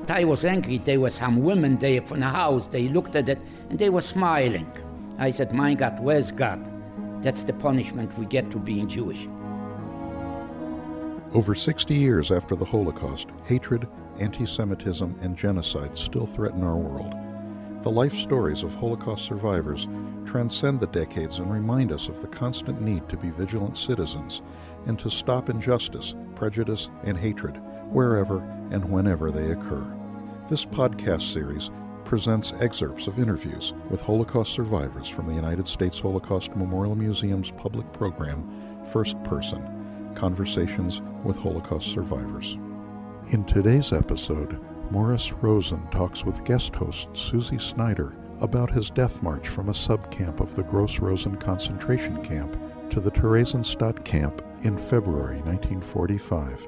I was angry. There were some women there from the house. They looked at it and they were smiling. I said, my God, where's God? That's the punishment we get to being Jewish. Over 60 years after the Holocaust, hatred, anti-Semitism, and genocide still threaten our world. The life stories of Holocaust survivors transcend the decades and remind us of the constant need to be vigilant citizens and to stop injustice, prejudice, and hatred wherever and whenever they occur. This podcast series presents excerpts of interviews with Holocaust survivors from the United States Holocaust Memorial Museum's public program, First Person, Conversations with Holocaust Survivors. In today's episode, Morris Rosen talks with guest host Susie Snyder about his death march from a sub-camp of the Gross-Rosen concentration camp to the Theresienstadt camp in February 1945.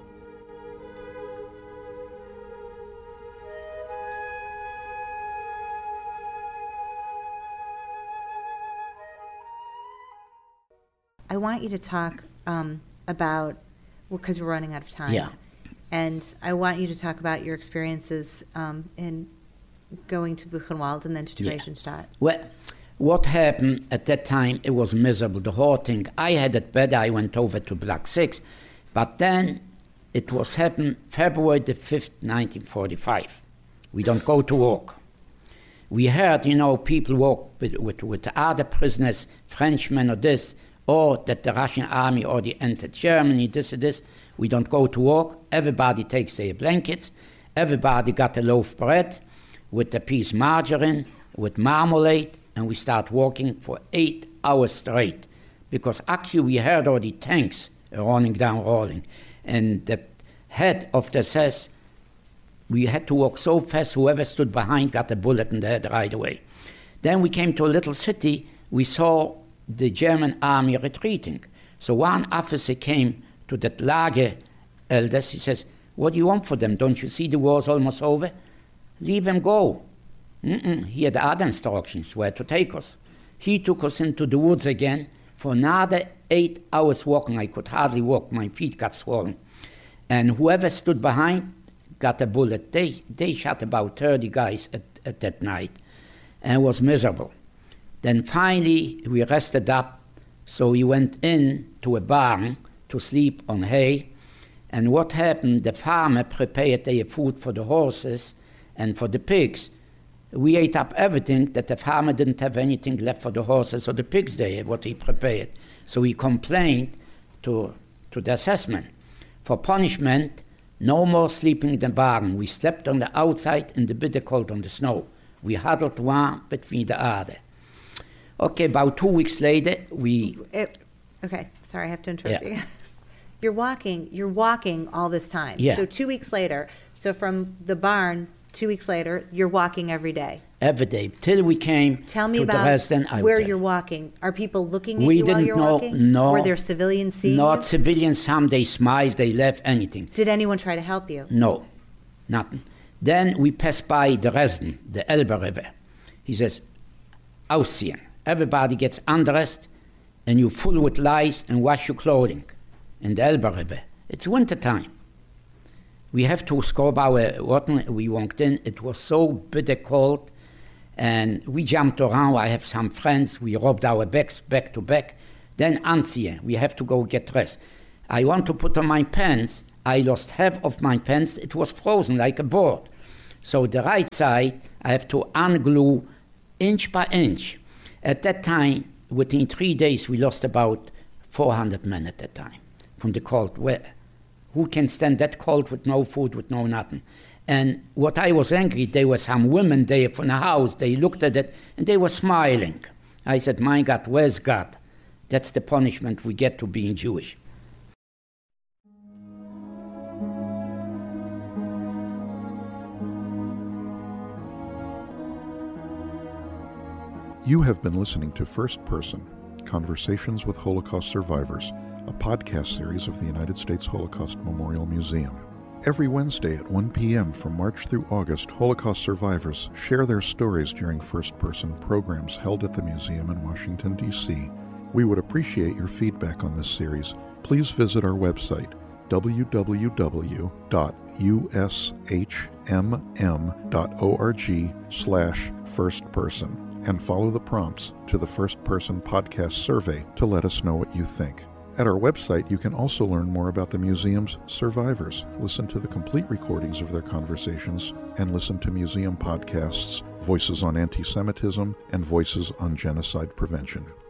I want you to talk about, because we're running out of time. Yeah. And I want you to talk about your experiences in going to Buchenwald and then to Theresienstadt. Well, what happened at that time, it was miserable, the whole thing. I had it better, I went over to Block 6, but then it was happened February the 5th, 1945. We don't go to work. We heard, people walk with other prisoners, Frenchmen or this, or that the Russian army already entered Germany, this or this. We don't go to work. Everybody takes their blankets. Everybody got a loaf of bread with a piece of margarine, with marmalade, and we start walking for 8 hours straight. Because actually we heard all the tanks rolling down, rolling. And the head of the SS, we had to walk so fast, whoever stood behind got a bullet in the head right away. Then we came to a little city. We saw the German army retreating. So one officer came to that Lager elders. He says, what do you want for them? Don't you see the war's almost over? Leave them go. He had other instructions where to take us. He took us into the woods again for another 8 hours walking. I could hardly walk. My feet got swollen. And whoever stood behind got a bullet. They shot about 30 guys at that night. And it was miserable. Then finally, we rested up, so we went in to a barn to sleep on hay. And what happened, the farmer prepared their food for the horses and for the pigs. We ate up everything that the farmer didn't have anything left for the horses or the pigs there, what he prepared. So we complained to the assessment. For punishment, no more sleeping in the barn. We slept on the outside in the bitter cold on the snow. We huddled one between the other. Okay, about 2 weeks later, okay, sorry, I have to interrupt you. You're walking all this time. Yeah. So 2 weeks later, so from the barn, 2 weeks later, you're walking every day. Every day, till we came Tell me to about Dresden. where you're walking. Are people looking at We you while didn't you're know, walking? no. Were there civilians seeing Not you? civilians, some they smiled, they laughed, anything. Did anyone try to help you? No, nothing. Then we passed by Dresden, the Elbe River. He says, ausziehen. Everybody gets undressed and you full with lice and wash your clothing in the Elbe River. It's winter time. We have to scrub our rotten. We walked in. It was so bitter cold. And we jumped around. I have some friends. We rubbed our backs back to back. Then anziehen. We have to go get dressed. I want to put on my pants. I lost half of my pants. It was frozen like a board. So the right side, I have to unglue inch by inch. At that time, within 3 days, we lost about 400 men at that time from the cold. Who can stand that cold with no food, with no nothing? And what I was angry, there were some women there from the house. They looked at it and they were smiling. I said, my God, where's God? That's the punishment we get to being Jewish. You have been listening to First Person, Conversations with Holocaust Survivors, a podcast series of the United States Holocaust Memorial Museum. Every Wednesday at 1 p.m. from March through August, Holocaust survivors share their stories during first-person programs held at the museum in Washington, D.C. We would appreciate your feedback on this series. Please visit our website, www.ummh.org. ushmm.org/firstperson and follow the prompts to the First Person Podcast Survey to let us know what you think. At our website, you can also learn more about the museum's survivors, listen to the complete recordings of their conversations, and listen to museum podcasts, Voices on Anti-Semitism and Voices on Genocide Prevention.